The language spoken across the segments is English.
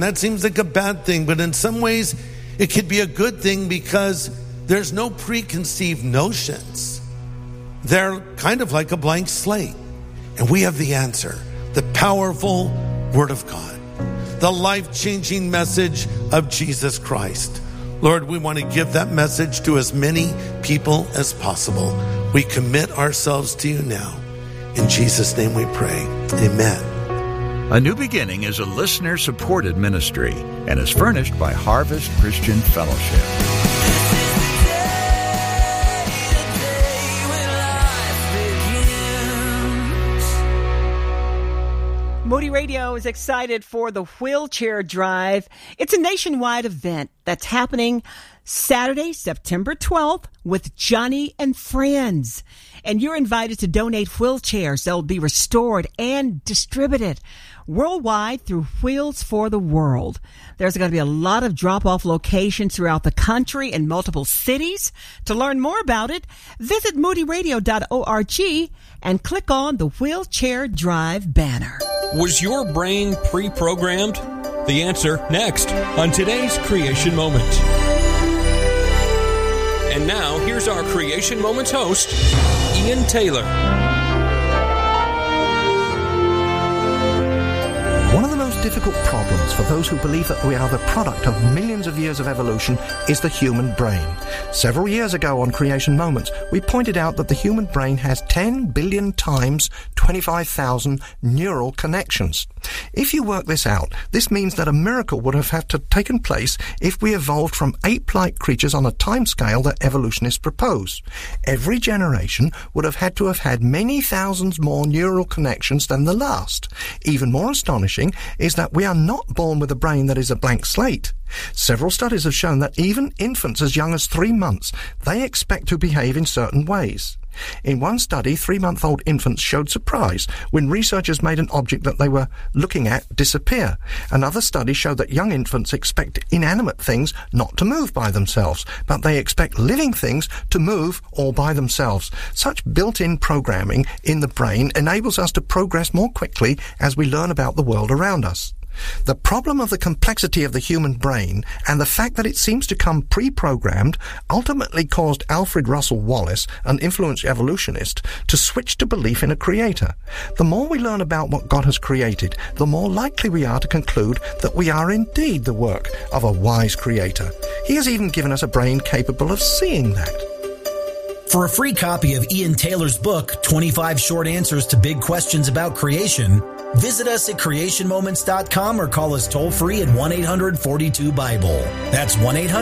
That seems like a bad thing, but in some ways it could be a good thing because there's no preconceived notions. They're kind of like a blank slate. And we have the answer, the powerful Word of God, the life-changing message of Jesus Christ. Lord, we want to give that message to as many people as possible. We commit ourselves to you now. In Jesus' name we pray. Amen. A New Beginning is a listener-supported ministry and is furnished by Harvest Christian Fellowship. Moody Radio is excited for the Wheelchair Drive. It's a nationwide event that's happening Saturday, September 12th with Johnny and Friends. And you're invited to donate wheelchairs that will be restored and distributed worldwide through Wheels for the World. There's going to be a lot of drop-off locations throughout the country and multiple cities. To learn more about it, visit moodyradio.org and click on the Wheelchair Drive banner. Was your brain pre-programmed? The answer next on today's Creation Moment. And now, here's our Creation Moments host, Ian Taylor. One of the most difficult problems for those who believe that we are the product of millions of years of evolution is the human brain. Several years ago on Creation Moments, we pointed out that the human brain has 10 billion times 25,000 neural connections. If you work this out, this means that a miracle would have had to taken place if we evolved from ape-like creatures on a timescale that evolutionists propose. Every generation would have had to have had many thousands more neural connections than the last. Even more astonishing is that we are not born with a brain that is a blank slate. Several studies have shown that even infants as young as 3 months, they expect to behave in certain ways. In one study, 3-month-old infants showed surprise when researchers made an object that they were looking at disappear. Another study showed that young infants expect inanimate things not to move by themselves, but they expect living things to move all by themselves. Such built-in programming in the brain enables us to progress more quickly as we learn about the world around us. The problem of the complexity of the human brain and the fact that it seems to come pre-programmed ultimately caused Alfred Russel Wallace, an influential evolutionist, to switch to belief in a creator. The more we learn about what God has created, the more likely we are to conclude that we are indeed the work of a wise creator. He has even given us a brain capable of seeing that. For a free copy of Ian Taylor's book, 25 Short Answers to Big Questions About Creation, visit us at creationmoments.com or call us toll-free at 1-800-42-BIBLE. That's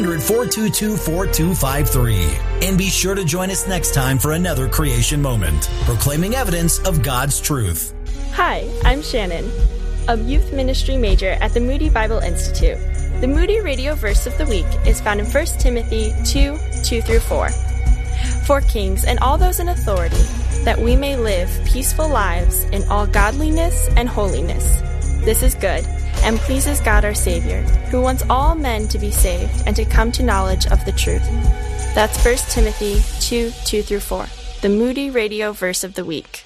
1-800-422-4253. And be sure to join us next time for another Creation Moment, proclaiming evidence of God's truth. Hi, I'm Shannon, a youth ministry major at the Moody Bible Institute. The Moody Radio Verse of the Week is found in 1 Timothy 2:2-4. For kings and all those in authority, that we may live peaceful lives in all godliness and holiness. This is good, and pleases God our Savior, who wants all men to be saved and to come to knowledge of the truth. That's 1 Timothy 2:2-4, the Moody Radio Verse of the Week.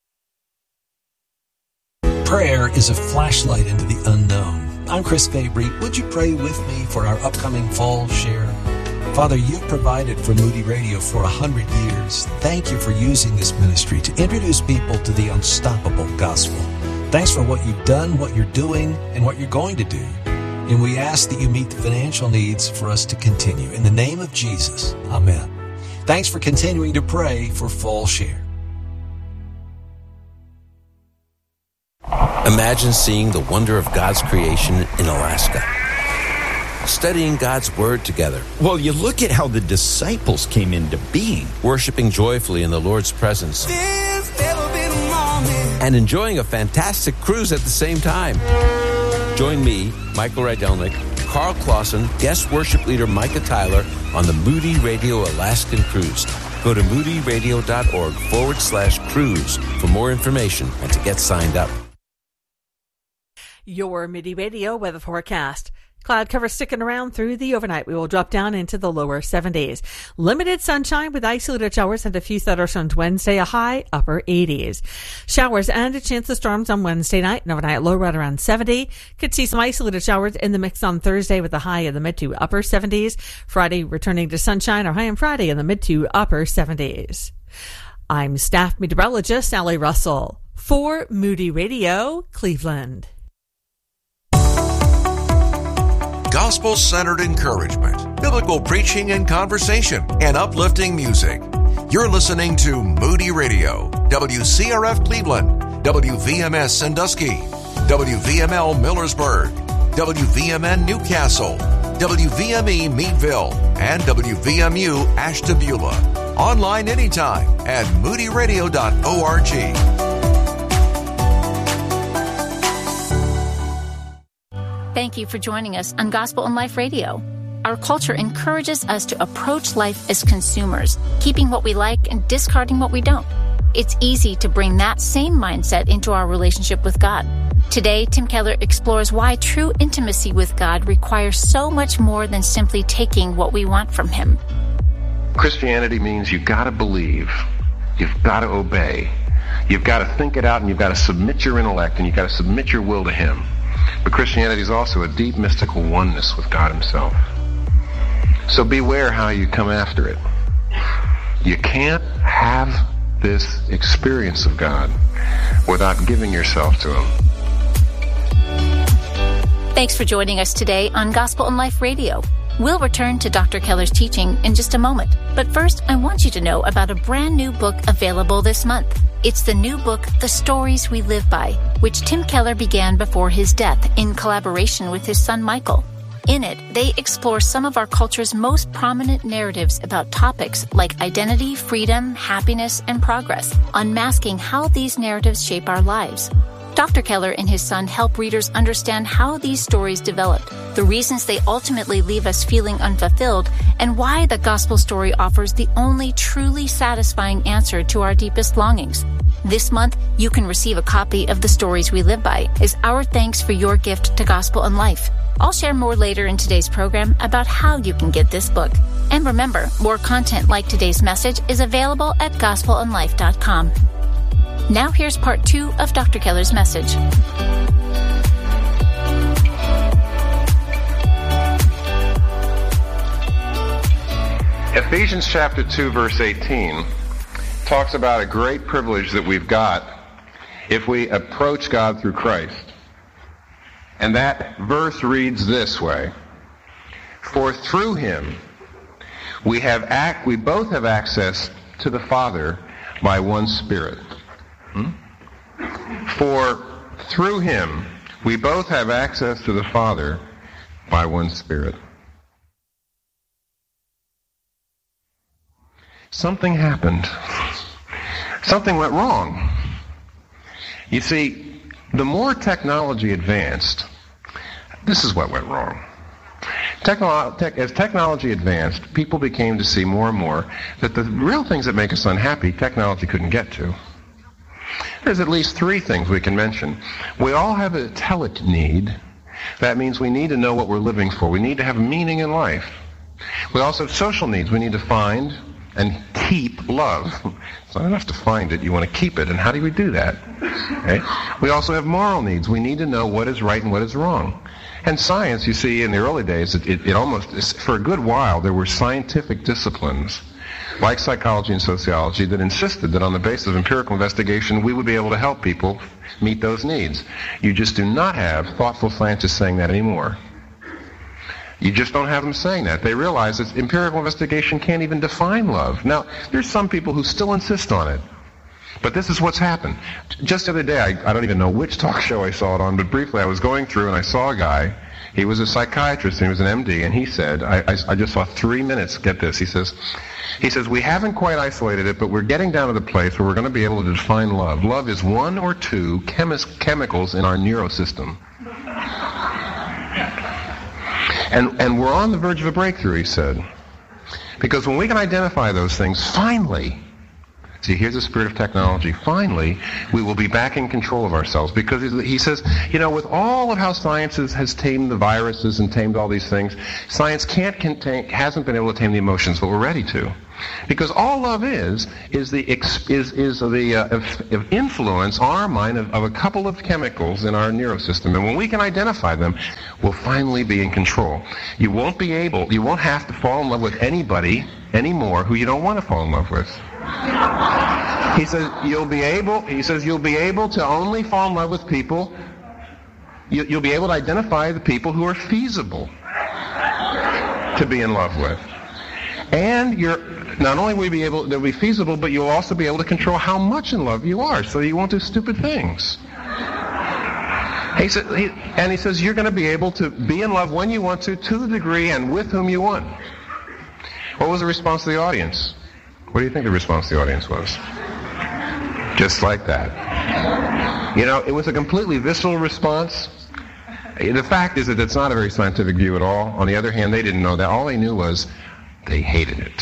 Prayer is a flashlight into the unknown. I'm Chris Fabry. Would you pray with me for our upcoming fall share? Father, you've provided for Moody Radio for 100 years. Thank you for using this ministry to introduce people to the unstoppable gospel. Thanks for what you've done, what you're doing, and what you're going to do. And we ask that you meet the financial needs for us to continue. In the name of Jesus, amen. Thanks for continuing to pray for Fall Share. Imagine seeing the wonder of God's creation in Alaska. Studying God's Word together. Well, you look at how the disciples came into being. Worshiping joyfully in the Lord's presence. And enjoying a fantastic cruise at the same time. Join me, Michael Rydelnik, Carl Clausen, guest worship leader Micah Tyler on the Moody Radio Alaskan Cruise. Go to moodyradio.org/cruise for more information and to get signed up. Your Moody Radio weather forecast. Cloud cover sticking around through the overnight. We will drop down into the lower 70s. Limited sunshine with isolated showers and a few thunderstorms Wednesday, a high upper 80s. Showers and a chance of storms on Wednesday night, and overnight low right around 70. Could see some isolated showers in the mix on Thursday with a high in the mid to upper 70s. Friday returning to sunshine, or high on Friday in the mid to upper 70s. I'm staff meteorologist Sally Russell for Moody Radio, Cleveland. Gospel-centered encouragement, biblical preaching and conversation, and uplifting music. You're listening to Moody Radio, WCRF Cleveland, WVMS Sandusky, WVML Millersburg, WVMN Newcastle, WVME Meadville, and WVMU Ashtabula. Online anytime at moodyradio.org. Thank you for joining us on Gospel and Life Radio. Our culture encourages us to approach life as consumers, keeping what we like and discarding what we don't. It's easy to bring that same mindset into our relationship with God. Today, Tim Keller explores why true intimacy with God requires so much more than simply taking what we want from Him. Christianity means you've got to believe, you've got to obey, you've got to think it out, and you've got to submit your intellect, and you've got to submit your will to Him. But Christianity is also a deep mystical oneness with God Himself. So beware how you come after it. You can't have this experience of God without giving yourself to Him. Thanks for joining us today on Gospel and Life Radio. We'll return to Dr. Keller's teaching in just a moment. But first, I want you to know about a brand new book available this month. It's the new book, The Stories We Live By, which Tim Keller began before his death in collaboration with his son Michael. In it, they explore some of our culture's most prominent narratives about topics like identity, freedom, happiness, and progress, unmasking how these narratives shape our lives. Dr. Keller and his son help readers understand how these stories developed, the reasons they ultimately leave us feeling unfulfilled, and why the gospel story offers the only truly satisfying answer to our deepest longings. This month, you can receive a copy of The Stories We Live By as our thanks for your gift to Gospel and Life. I'll share more later in today's program about how you can get this book. And remember, more content like today's message is available at gospelandlife.com. Now here's part 2 of Dr. Keller's message. Ephesians chapter 2, verse 18 talks about a great privilege that we've got if we approach God through Christ. And that verse reads this way: For through Him we both have access to the Father by one Spirit. For through Him we both have access to the Father by one Spirit. Something happened. Something went wrong. You see, the more technology advanced, this is what went wrong. As technology advanced, people became to see more and more that the real things that make us unhappy, technology couldn't get to. There's at least 3 things we can mention. We all have a telet need. That means we need to know what we're living for. We need to have meaning in life. We also have social needs. We need to find and keep love. It's not enough to find it. You want to keep it. And how do we do that? Okay? We also have moral needs. We need to know what is right and what is wrong. And science, you see, in the early days, it almost, for a good while, there were scientific disciplines like psychology and sociology that insisted that on the basis of empirical investigation we would be able to help people meet those needs. You just do not have thoughtful scientists saying that anymore. You just don't have them saying that. They realize that empirical investigation can't even define love. Now, there's some people who still insist on it. But this is what's happened. Just the other day, I don't even know which talk show I saw it on, but briefly I was going through and I saw a guy. He was a psychiatrist and he was an MD, and he said, I just saw 3 minutes, get this, he says, we haven't quite isolated it, but we're getting down to the place where we're going to be able to define love. Love is 1 or 2 chemicals in our neurosystem. And we're on the verge of a breakthrough, he said. Because when we can identify those things, finally, See, here's the spirit of technology. Finally, we will be back in control of ourselves, because he says, with all of how science has tamed the viruses and tamed all these things, science hasn't been able to tame the emotions, but we're ready to. Because all love is the influence on our mind of a couple of chemicals in our neurosystem. And when we can identify them, we'll finally be in control. You won't have to fall in love with anybody anymore who you don't want to fall in love with. He says you'll be able to only fall in love with people. You'll be able to identify the people who are feasible to be in love with. And not only will you be able, they'll be feasible, but you'll also be able to control how much in love you are, so you won't do stupid things. He says you're going to be able to be in love when you want to the degree and with whom you want. What was the response of the audience? What do you think the response of the audience was? Just like that. It was a completely visceral response. The fact is that it's not a very scientific view at all. On the other hand, they didn't know that. All they knew was they hated it.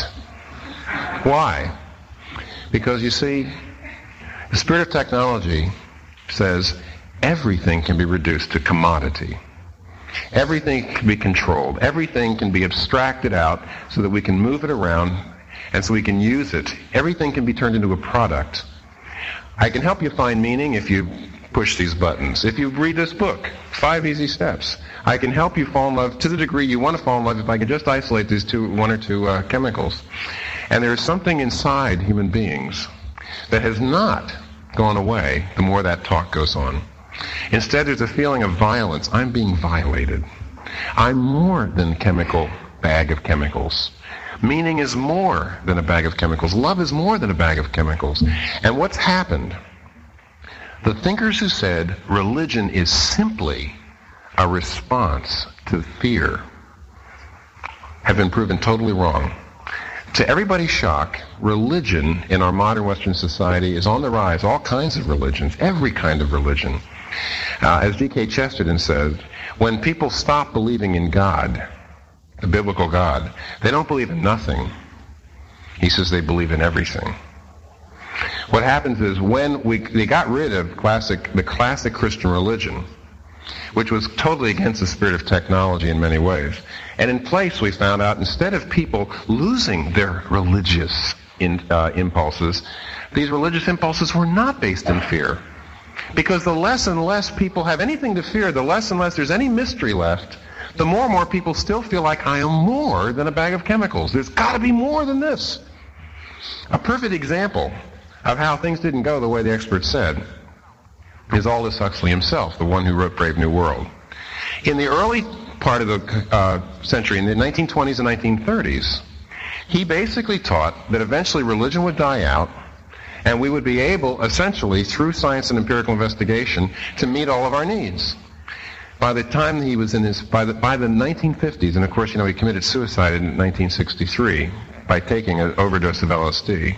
Why? Because you see, the spirit of technology says everything can be reduced to commodity. Everything can be controlled. Everything can be abstracted out so that we can move it around and so we can use it. Everything can be turned into a product. I can help you find meaning if you push these buttons. If you read this book, 5 Easy Steps, I can help you fall in love to the degree you want to fall in love if I can just isolate these one or two chemicals. And there is something inside human beings that has not gone away the more that talk goes on. Instead, there's a feeling of violence. I'm being violated. I'm more than a chemical bag of chemicals. Meaning is more than a bag of chemicals. Love is more than a bag of chemicals. And what's happened? The thinkers who said religion is simply a response to fear have been proven totally wrong. To everybody's shock, religion in our modern Western society is on the rise. All kinds of religions, every kind of religion. As G.K. Chesterton says, when people stop believing in God, the biblical God, they don't believe in nothing. He says they believe in everything. What happens is when they got rid of the classic Christian religion, which was totally against the spirit of technology in many ways. And in place, we found out, instead of people losing their religious impulses, these religious impulses were not based in fear. Because the less and less people have anything to fear, the less and less there's any mystery left, the more and more people still feel like I am more than a bag of chemicals. There's got to be more than this. A perfect example of how things didn't go the way the experts said is Aldous Huxley himself, the one who wrote Brave New World. In the early part of the century, in the 1920s and 1930s, he basically taught that eventually religion would die out, and we would be able, essentially, through science and empirical investigation, to meet all of our needs. By the time he was by the 1950s, and of course, he committed suicide in 1963 by taking an overdose of LSD,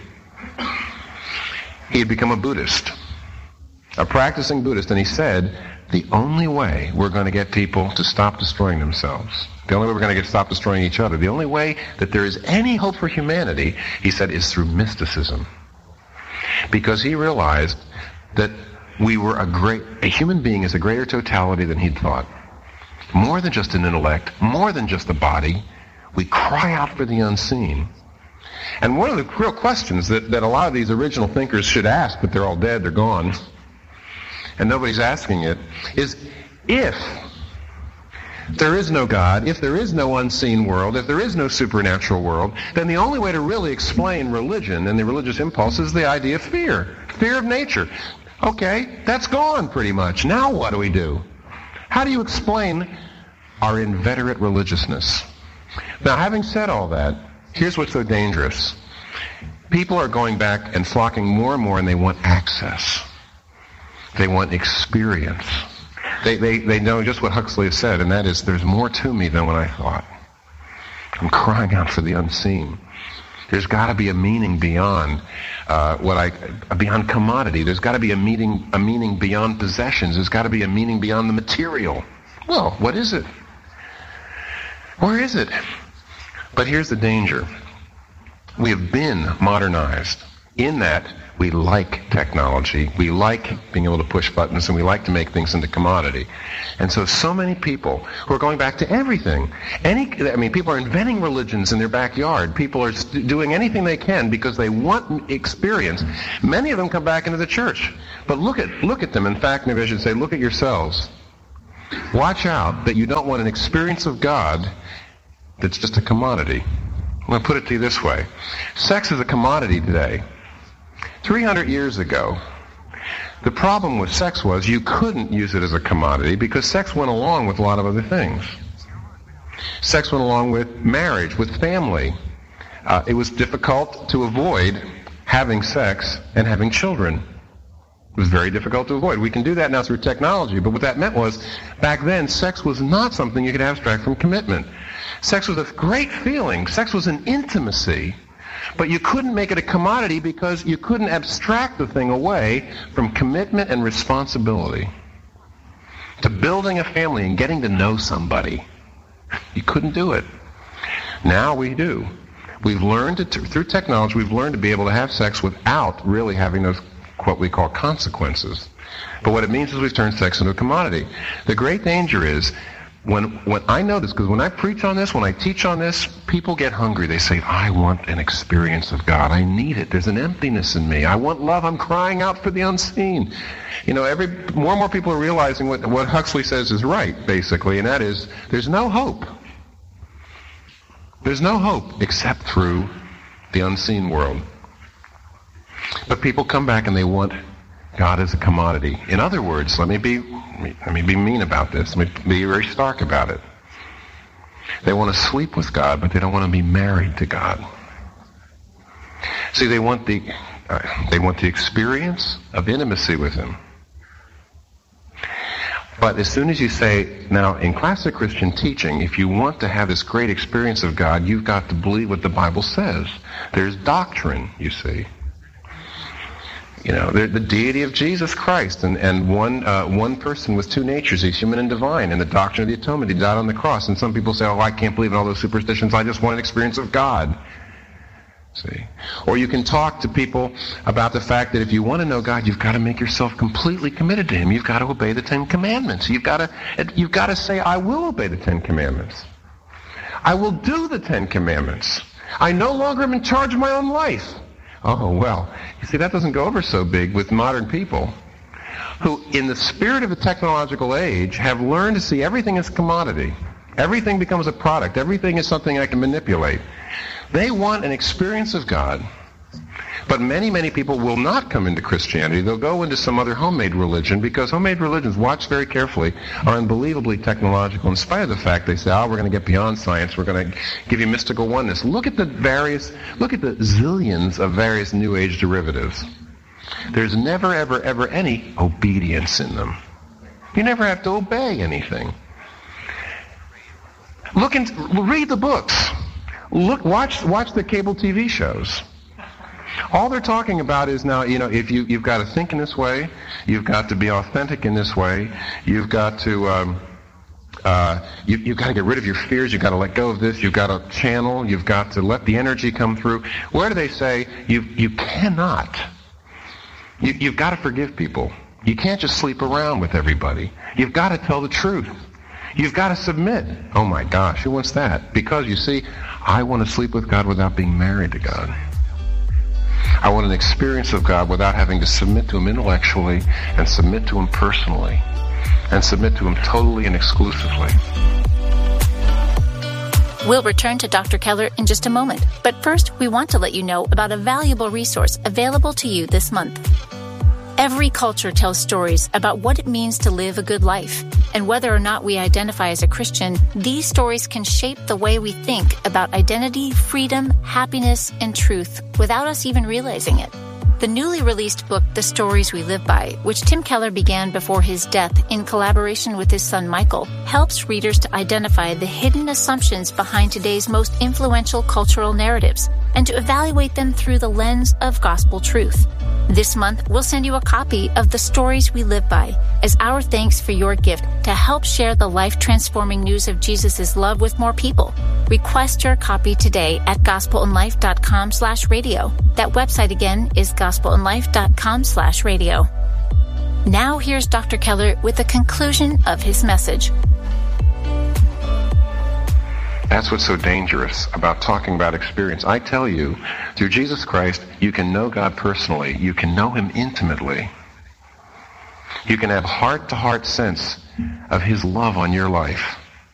he had become a Buddhist, a practicing Buddhist, and he said, the only way we're going to get people to stop destroying themselves, the only way we're going to stop destroying each other, the only way that there is any hope for humanity, he said, is through mysticism. Because he realized that we were a human being is a greater totality than he'd thought. More than just an intellect, more than just a body. We cry out for the unseen. And one of the real questions that a lot of these original thinkers should ask, but they're all dead, they're gone, and nobody's asking it, is if there is no God, if there is no unseen world, if there is no supernatural world, then the only way to really explain religion and the religious impulse is the idea of fear of nature. Okay, that's gone pretty much. Now what do we do? How do you explain our inveterate religiousness? Now, having said all that, here's what's so dangerous. People are going back and flocking more and more, and they want access. They want experience. They know just what Huxley has said, and that is, there's more to me than what I thought. I'm crying out for the unseen. There's got to be a meaning beyond beyond commodity. There's got to be a meaning beyond possessions. There's got to be a meaning beyond the material. Well, what is it? Where is it? But here's the danger. We have been modernized in that we like technology, we like being able to push buttons, and we like to make things into commodity. And so many people who are going back to everything. People are inventing religions in their backyard. People are doing anything they can because they want experience. Many of them come back into the church. But look at them. In fact, maybe I should say, look at yourselves. Watch out that you don't want an experience of God that's just a commodity. I'm going to put it to you this way. Sex is a commodity today. 300 years ago, the problem with sex was you couldn't use it as a commodity because sex went along with a lot of other things. Sex went along with marriage, with family. It was difficult to avoid having sex and having children. It was very difficult to avoid. We can do that now through technology, but what that meant was, back then, sex was not something you could abstract from commitment. Sex was a great feeling. Sex was an intimacy. But you couldn't make it a commodity because you couldn't abstract the thing away from commitment and responsibility. To building a family and getting to know somebody. You couldn't do it. Now we do. We've learned through technology, we've learned to be able to have sex without really having those, what we call, consequences. But what it means is we've turned sex into a commodity. The great danger is, when I notice, because when I preach on this, when I teach on this, people get hungry. They say, I want an experience of God. I need it. There's an emptiness in me. I want love. I'm crying out for the unseen. More and more people are realizing what Huxley says is right, basically, and that is, there's no hope. There's no hope except through the unseen world. But people come back and they want God as a commodity. In other words, let me be mean about this. Let me be very stark about it. They want to sleep with God, but they don't want to be married to God. See, they want the experience of intimacy with Him. But as soon as you say, now in classic Christian teaching, if you want to have this great experience of God, you've got to believe what the Bible says. There's doctrine, you see. The deity of Jesus Christ, and one person with two natures, he's human and divine, and the doctrine of the atonement, he died on the cross. And some people say, I can't believe in all those superstitions, I just want an experience of God. See? Or you can talk to people about the fact that if you want to know God, you've got to make yourself completely committed to Him. You've got to obey the Ten Commandments. You've got to say, I will obey the Ten Commandments. I will do the Ten Commandments. I no longer am in charge of my own life. Oh, well, you see, that doesn't go over so big with modern people who, in the spirit of the technological age, have learned to see everything as commodity. Everything becomes a product. Everything is something I can manipulate. They want an experience of God, but many, many people will not come into Christianity. They'll go into some other homemade religion, because homemade religions, watch very carefully, are unbelievably technological, in spite of the fact they say, we're going to get beyond science, we're going to give you mystical oneness. Look at the zillions of various New Age derivatives. There's never, ever, ever any obedience in them. You never have to obey anything. Read the books. Watch the cable TV shows. All they're talking about is now, if you've got to think in this way, you've got to be authentic in this way, you've got to you've got to get rid of your fears, you've got to let go of this, you've got to channel, you've got to let the energy come through. Where do they say you cannot? You've got to forgive people. You can't just sleep around with everybody. You've got to tell the truth. You've got to submit. Oh my gosh, who wants that? Because you see, I want to sleep with God without being married to God. I want an experience of God without having to submit to Him intellectually and submit to Him personally and submit to Him totally and exclusively. We'll return to Dr. Keller in just a moment. But first, we want to let you know about a valuable resource available to you this month. Every culture tells stories about what it means to live a good life. And whether or not we identify as a Christian, these stories can shape the way we think about identity, freedom, happiness, and truth without us even realizing it. The newly released book, The Stories We Live By, which Tim Keller began before his death in collaboration with his son Michael, helps readers to identify the hidden assumptions behind today's most influential cultural narratives and to evaluate them through the lens of gospel truth. This month, we'll send you a copy of The Stories We Live By as our thanks for your gift to help share the life-transforming news of Jesus' love with more people. Request your copy today at gospelinlife.com/radio. That website again is gospelinlife.com/radio. Now here's Dr. Keller with the conclusion of his message. That's what's so dangerous about talking about experience. I tell you, through Jesus Christ, you can know God personally. You can know him intimately. You can have heart-to-heart sense of his love on your life.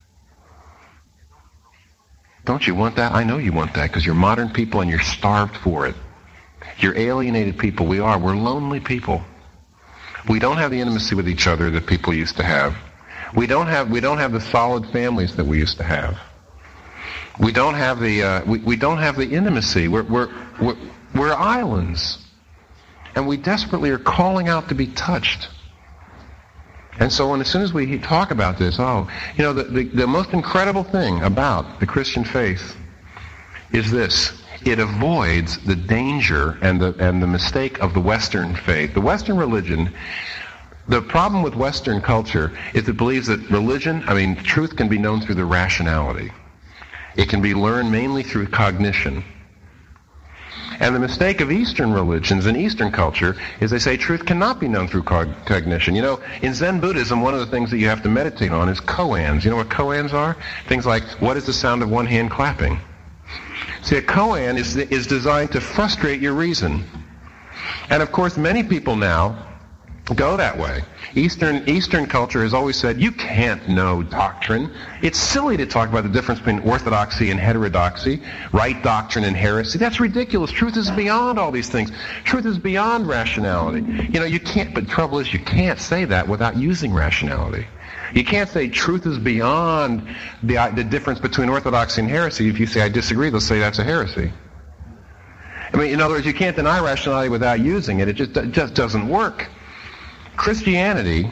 Don't you want that? I know you want that because you're modern people and you're starved for it. You're alienated people. We are. We're lonely people. We don't have the intimacy with each other that people used to have. We don't have the solid families that we used to have. We don't have the we don't have the intimacy. We're islands, and we desperately are calling out to be touched. And so, as soon as we talk about this, the most incredible thing about the Christian faith is this: it avoids the danger and the mistake of the Western faith. The Western religion. The problem with Western culture is it believes that truth can be known through the rationality. It can be learned mainly through cognition. And the mistake of Eastern religions and Eastern culture is they say truth cannot be known through cognition. In Zen Buddhism, one of the things that you have to meditate on is koans. You know what koans are? Things like, what is the sound of one hand clapping? See, a koan is designed to frustrate your reason. And of course, many people now go that way. Eastern culture has always said, you can't know doctrine. It's silly to talk about the difference between orthodoxy and heterodoxy, right doctrine and heresy. That's ridiculous. Truth is beyond all these things. Truth is beyond rationality. You can't, but the trouble is you can't say that without using rationality. You can't say truth is beyond the difference between orthodoxy and heresy. If you say, I disagree, they'll say that's a heresy. In other words, you can't deny rationality without using it. It just doesn't work. Christianity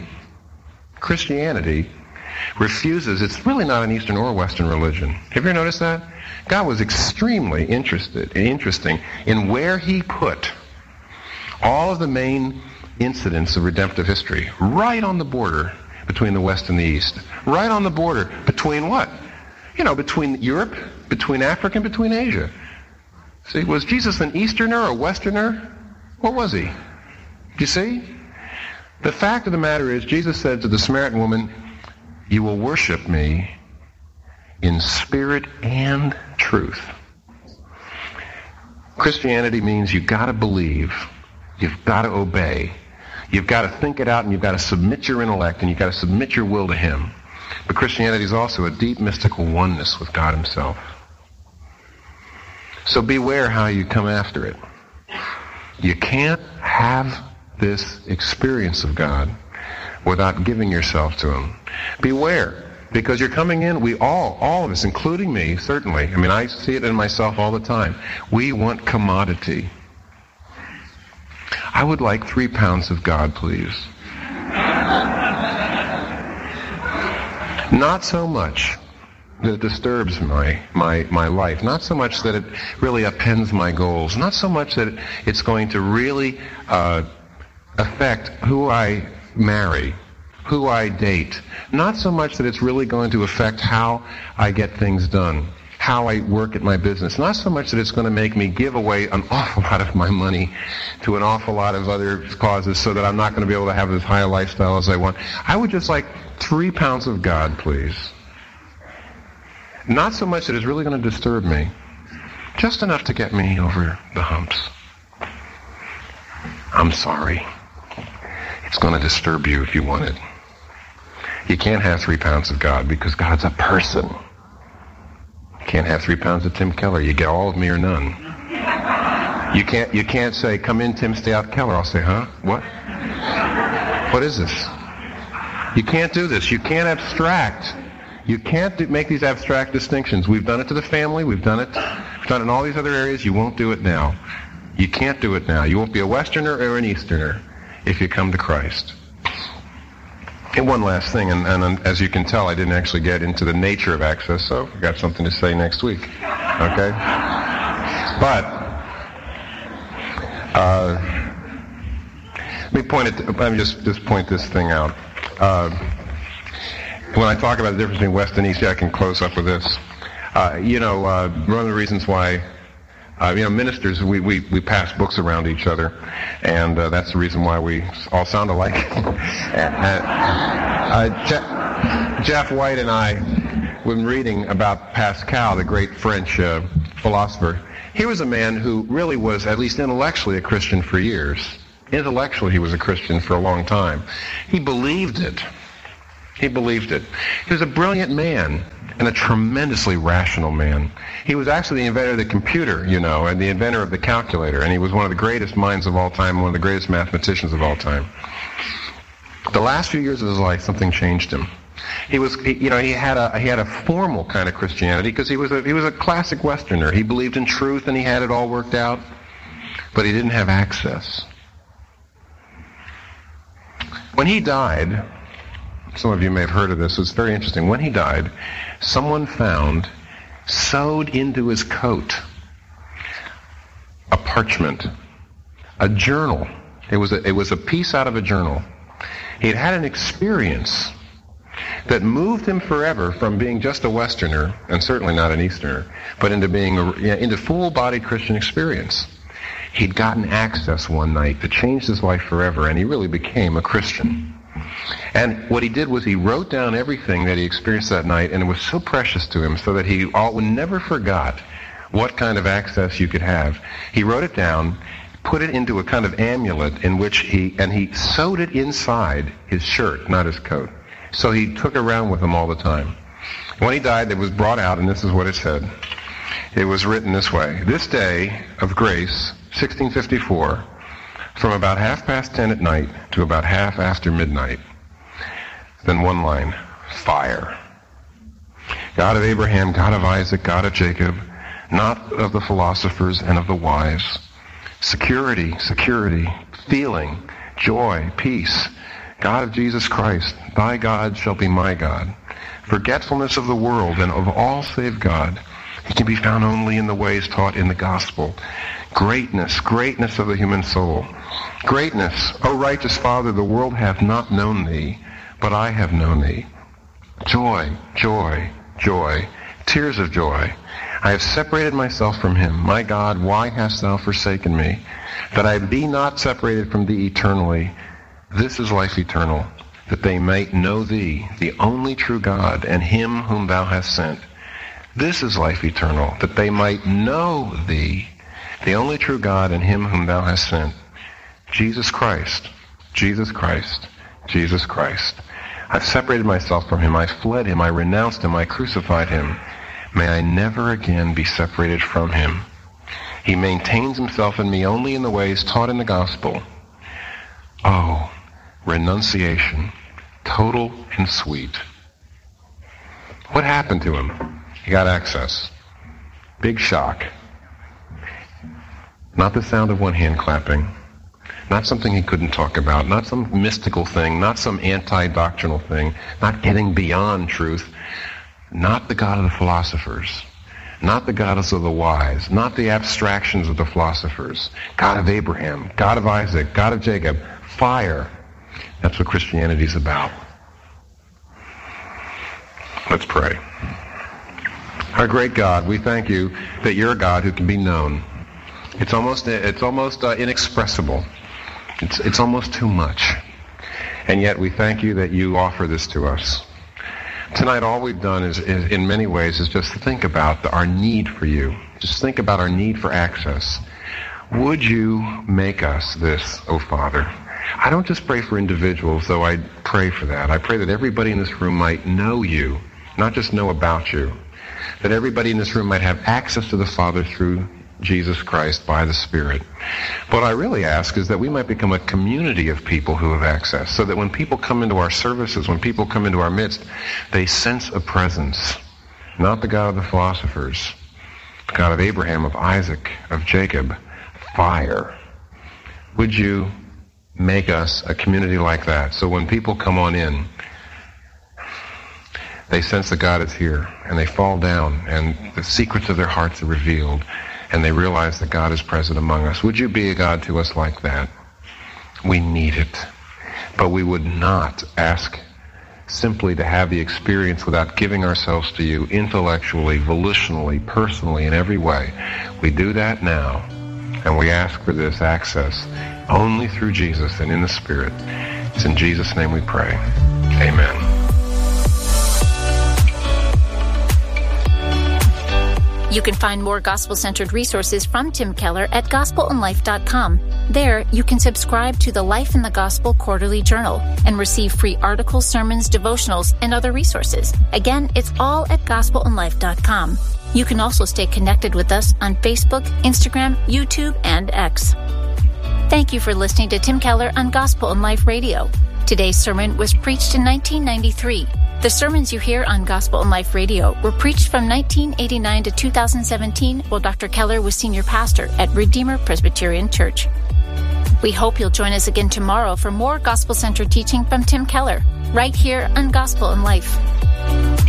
refuses. It's really not an Eastern or Western religion. Have you ever noticed that? God was extremely interesting in where he put all of the main incidents of redemptive history right on the border between the West and the East. Right on the border between what? Between Europe, between Africa, and between Asia. See, was Jesus an Easterner or a Westerner? What was he? Do you see? The fact of the matter is, Jesus said to the Samaritan woman, you will worship me in spirit and truth. Christianity means you've got to believe, you've got to obey, you've got to think it out, and you've got to submit your intellect, and you've got to submit your will to him. But Christianity is also a deep mystical oneness with God himself. So beware how you come after it. You can't have this experience of God without giving yourself to him. Beware, because you're coming in, all of us, including me, certainly. I see it in myself all the time. We want commodity. I would like 3 pounds of God, please. Not so much that it disturbs my life. Not so much that it really upends my goals. Not so much that it's going to really affect who I marry, who I date. Not so much that it's really going to affect how I get things done, how I work at my business. Not so much that it's going to make me give away an awful lot of my money to an awful lot of other causes so that I'm not going to be able to have as high a lifestyle as I want. I would just like 3 pounds of God, please. Not so much that it's really going to disturb me. Just enough to get me over the humps. I'm sorry. It's going to disturb you if you want it. You can't have 3 pounds of God because God's a person. You can't have 3 pounds of Tim Keller. You get all of me or none. You can't say, come in, Tim, stay out, Keller. I'll say, huh? What? What is this? You can't do this. You can't abstract. You can't make these abstract distinctions. We've done it to the family. We've done it in all these other areas. You won't do it now. You can't do it now. You won't be a Westerner or an Easterner if you come to Christ. And one last thing, and as you can tell, I didn't actually get into the nature of access, so I've got something to say next week. Okay? But Let me let me just point this thing out. When I talk about the difference between West and East, I can close up with this. One of the reasons why, ministers, we pass books around each other, and that's the reason why we all sound alike. Jeff White and I, when reading about Pascal, the great French philosopher, he was a man who really was, at least intellectually, a Christian for years. Intellectually, he was a Christian for a long time. He believed it. He believed it. He was a brilliant man and a tremendously rational man. He was actually the inventor of the computer, and the inventor of the calculator, and he was one of the greatest minds of all time, one of the greatest mathematicians of all time. The last few years of his life, something changed him. He had a formal kind of Christianity because he was a classic Westerner. He believed in truth and he had it all worked out, but he didn't have access. When he died, some of you may have heard of this, it's very interesting. When he died, someone found, sewed into his coat, a parchment, a journal. It was a piece out of a journal. He'd had an experience that moved him forever from being just a Westerner, and certainly not an Easterner, but into being into full-bodied Christian experience. He'd gotten access one night that changed his life forever, and he really became a Christian. And what he did was he wrote down everything that he experienced that night, and it was so precious to him so that he never forgot what kind of access you could have. He wrote it down, put it into a kind of amulet in which he sewed it inside his shirt, not his coat. So he took it around with him all the time. When he died, it was brought out, and this is what it said. It was written this way: "This day of grace, 1654, from about 10:30 at night to about half after midnight." Then one line: "Fire. God of Abraham, God of Isaac, God of Jacob, not of the philosophers and of the wise. Security, security, feeling, joy, peace. God of Jesus Christ, thy God shall be my God. Forgetfulness of the world and of all save God. He can be found only in the ways taught in the gospel. Greatness, greatness of the human soul. Greatness, O righteous Father, the world hath not known thee, but I have known thee. Joy, joy, joy, tears of joy. I have separated myself from him. My God, why hast thou forsaken me? That I be not separated from thee eternally. This is life eternal, that they might know thee, the only true God, and him whom thou hast sent. This is life eternal, that they might know thee, the only true God, and him whom thou hast sent. Jesus Christ, Jesus Christ, Jesus Christ. I've separated myself from him. I fled him. I renounced him. I crucified him. May I never again be separated from him. He maintains himself in me only in the ways taught in the gospel. Oh, renunciation, total and sweet. What happened to him? He got access. Big shock. Not the sound of one hand clapping. Not something he couldn't talk about. Not some mystical thing. Not some anti-doctrinal thing. Not getting beyond truth. Not the God of the philosophers. Not the goddess of the wise. Not the abstractions of the philosophers. God of Abraham. God of Isaac. God of Jacob. Fire. That's what Christianity is about. Let's pray. Our great God, we thank you that you're a God who can be known. It's almost inexpressible. It's almost too much. And yet we thank you that you offer this to us. Tonight all we've done is in many ways is just think about our need for you. Just think about our need for access. Would you make us this, O Father? I don't just pray for individuals, though I pray for that. I pray that everybody in this room might know you, not just know about you. That everybody in this room might have access to the Father through Jesus Christ by the Spirit. What I really ask is that we might become a community of people who have access, so that when people come into our services, when people come into our midst, they sense a presence. Not the God of the philosophers, the God of Abraham, of Isaac, of Jacob. Fire. Would you make us a community like that, so when people come on in, they sense that God is here, and they fall down, and the secrets of their hearts are revealed, and they realize that God is present among us. Would you be a God to us like that? We need it. But we would not ask simply to have the experience without giving ourselves to you intellectually, volitionally, personally, in every way. We do that now, and we ask for this access only through Jesus and in the Spirit. It's in Jesus' name we pray. Amen. You can find more gospel-centered resources from Tim Keller at gospelandlife.com. There, you can subscribe to the Life in the Gospel Quarterly Journal and receive free articles, sermons, devotionals, and other resources. Again, it's all at gospelandlife.com. You can also stay connected with us on Facebook, Instagram, YouTube, and X. Thank you for listening to Tim Keller on Gospel and Life Radio. Today's sermon was preached in 1993. The sermons you hear on Gospel and Life Radio were preached from 1989 to 2017 while Dr. Keller was senior pastor at Redeemer Presbyterian Church. We hope you'll join us again tomorrow for more gospel-centered teaching from Tim Keller, right here on Gospel and Life.